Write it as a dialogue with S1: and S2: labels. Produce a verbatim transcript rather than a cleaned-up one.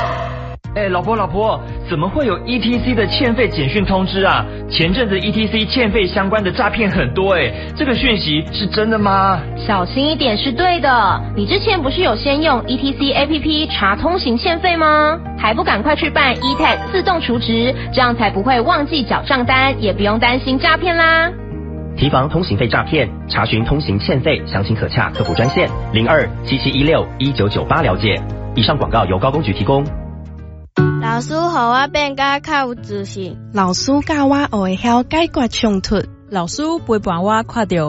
S1: 哎，老婆老婆，怎么会有 E T C 的欠费简讯通知啊？前阵子 E T C 欠费相关的诈骗很多哎，这个讯息是真的吗？
S2: 小心一点是对的。你之前不是有先用 E T C A P P 查通行欠费吗？还不赶快去办 E T A G 自动储值，这样才不会忘记缴账单，也不用担心诈骗啦。
S3: 提防通行费诈骗，查询通行欠费，详情可洽客服专线零二七七一六一九九八了解。以上广告由高公局提供。
S4: 老师，互我变甲较有自信。
S5: 老师教我会晓解决冲突。
S6: 老师陪伴我看到